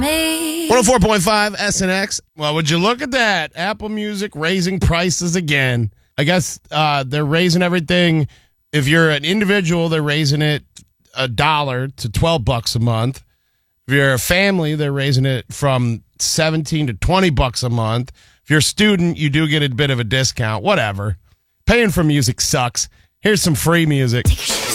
104.5 SNX. Well, would you look at that? Apple Music raising prices again. I guess they're raising everything. If you're an individual, they're raising it $1 to $12 a month. If you're a family, they're raising it from $17 to $20 a month. If you're a student, you do get a bit of a discount. Whatever. Paying for music sucks. Here's some free music.